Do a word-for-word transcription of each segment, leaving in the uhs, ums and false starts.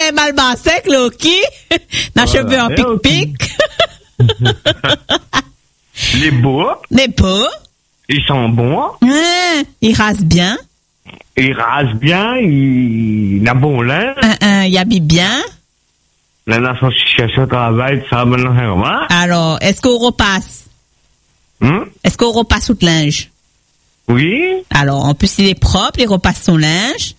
c'est mal bas sec, le qui? N'a cheveux en pic-pic. Les beaux. Les beaux. Ils sont bons. Hein, ils rasent bien. Ils rasent bien, ils ont bon linge. Hein, hein, ils habillent bien. La nation cherche au travail, ça va maintenant faire comment? Alors, est-ce qu'on repasse? Hum? Est-ce qu'on repasse tout le linge? Oui. Alors, en plus, il est propre, il repasse son linge.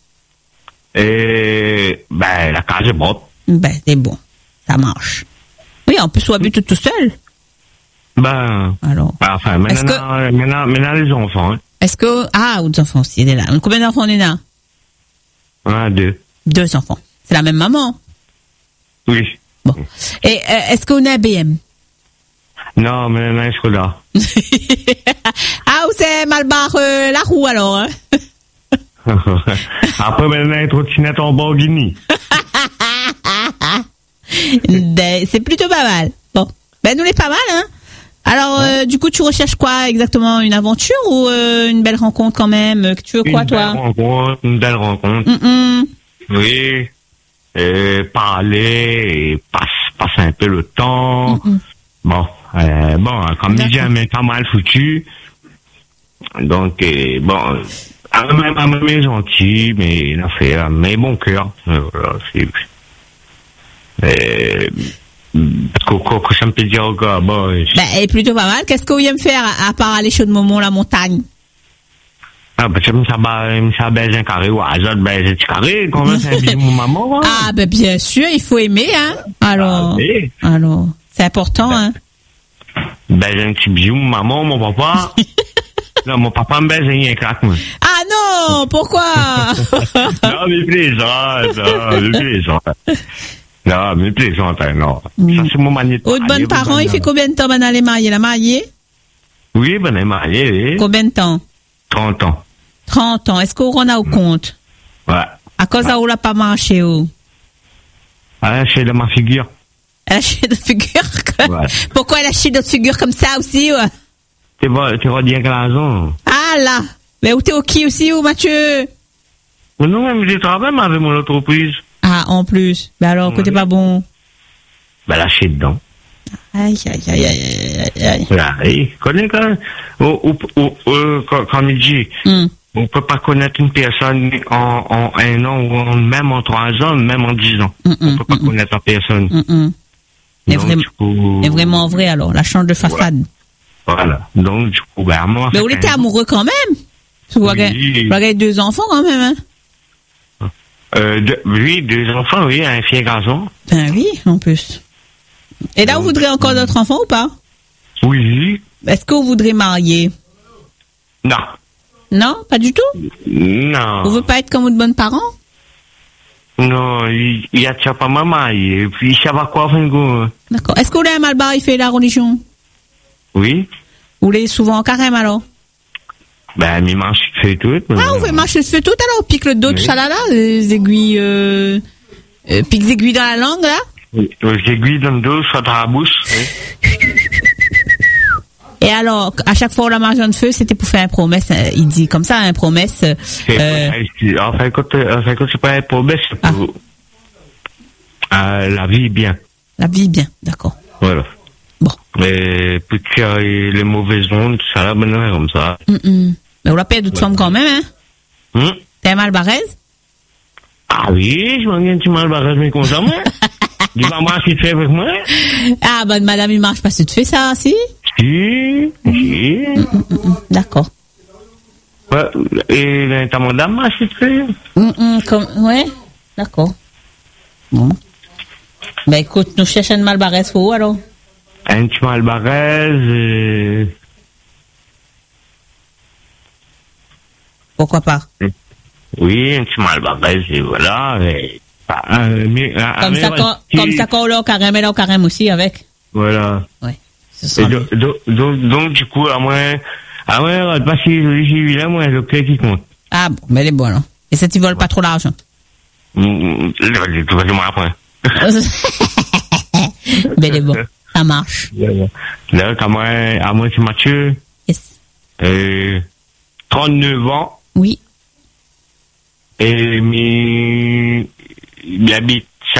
Et, ben, la case est propre. Ben, c'est bon. Ça marche. Oui, en plus, on habite tout, tout seul. Ben. Alors. Ben, enfin, maintenant, que... maintenant, maintenant, les enfants, hein. Est-ce que, ah, aux enfants aussi, il est là. Combien d'enfants on est là? Un, deux. Deux enfants. C'est la même maman? Oui. Bon. Et, euh, est-ce qu'on a un B M? Non, mais non, je suis là. Ah, ou c'est mal barre euh, la roue, alors, hein? Après, maintenant, il y a trottinette en Borghini. C'est plutôt pas mal. Bon. Ben, nous, les pas mal, hein? Alors, euh, du coup, tu recherches quoi exactement? Une aventure ou euh, une belle rencontre quand même? Tu veux quoi, une toi? Une belle rencontre, une belle rencontre. Mm-mm. Oui. Et parler, et passe, passer un peu le temps. Mm-mm. Bon, euh, bon, comme il dit, mais pas mal foutu. Donc, euh, bon, même à même gentil, mais il a fait, mais bon cœur. Voilà, c'est, euh, Qu'est-ce que ça me peut dire encore? Bon, ben, et plutôt pas mal. Qu'est-ce que vous aimez faire à part aller chez de Momon, la montagne? Ah, ben, ça me ça baise un carré, ou azot baise un petit carré, quand même, c'est un bisou, mon maman, hein? Ah, ben, bien sûr, il faut aimer, hein? Alors, ah, alors, c'est important, ben, hein? Baise un petit bisou, mon maman, mon papa. Non, mon papa me baise un claque, moi. Ah, non, pourquoi? Non, mais plaisante, non, mais plaisante. Non, mais plaisante, non. Mm. Ça, c'est mon manier de parler. Autre bon parent, il fait combien de temps, ben, elle est mariée? La mariée? Oui, ben, elle est mariée, oui. Combien de temps? trente ans. trente ans. Est-ce qu'on a au compte? Ouais. À cause ouais. où l'a pas marché, où? Elle a acheté de ma figure. Elle a acheté de figure? Ouais. Pourquoi elle a acheté d'autres figures comme ça aussi, ouais? Tu vas, tu vas dire qu'elle a raison. Ah, là. Mais où t'es au qui aussi, où, Mathieu? Mais non, mais je travaille avec mon entreprise. Ah, en plus. Ben alors, que t'es pas bon. Ben, elle a acheté dedans. Aïe, aïe, aïe, aïe, aïe, aïe. Oui, connais quand même. Ou, ou, ou, ou, comme il dit, mm. on peut pas connaître une personne en, en un an, ou en, même en trois ans, même en dix ans. Mm, on peut pas mm, connaître la personne. Mm, Et vraiment, coup, vraiment vrai, alors, la change de façade. Voilà. voilà. Donc, du coup, ben, moi. Mais vous étiez amoureux quand même? Vous oui. avez deux enfants quand même, hein? Euh, deux, oui, deux enfants, oui, un fille et un garçon. Ben oui, en plus. Et là, vous voudrez encore d'autres enfants ou pas? Oui. Est-ce que vous voudrez marier? Non. Non, pas du tout? Non. Vous ne voulez pas être comme de bons parents? Non, il y a déjà pas ma marié, et puis ça va quoi, Fingo? D'accord. Est-ce que vous voulez un malbar, il fait la religion? Oui. Vous voulez souvent en carême alors? Ben, il marche, il fait tout. Ah, vous faites marcher, fait tout alors? Pique le dos, oui. Tout ça là, là, les aiguilles, euh, euh, pique des aiguilles dans la langue, là? Oui, les aiguilles dans le dos, soit dans la bouche. Oui. Et alors, à chaque fois, la marche de feu, c'était pour faire une promesse. Il dit comme ça, une promesse. Euh... Enfin, quand, enfin, quand c'est pas une promesse, c'est pour ah. euh, la vie bien. La vie bien, d'accord. Voilà. Bon. Mais puis les mauvaises ondes, ça là, maintenant, comme ça. Mm -mm. Mais on l'a payé de toute ouais. forme quand même, hein? Mm. T'es mal barraise? Ah oui, je m'en viens, tu mal barraise, mais comme ça, moi. Du maman, si tu fais avec moi. Ah, ben, madame, il marche pas si tu fais ça, si? Si, si. Mm, mm, mm, d'accord. Ouais, et t'as mon dame, si tu fais? Mm, mm, comme, ouais, d'accord. Bon. Ben, écoute, nous cherchons une malbaraise pour où, alors? Un petit malbaraise, euh... Pourquoi pas? Oui, un petit malbaraise, et voilà, et... Euh, mais, comme, ça, quand, qui... comme ça, quand on l'a au carême, elle a au carême aussi, avec. Voilà. Ouais. Et donc, donc, donc, donc, du coup, à moins, à moins, pas si j'ai là, moi, le clé qui compte. Ah bon, mais elle est bonne, hein. Et ça, tu voles pas trop l'argent? Mmh, tu vas dire après. Mais elle est bonne. Ça marche. Là, à moi, à moi, c'est Mathieu. Yes. Euh, trente-neuf ans. Oui. Et, mais, il habite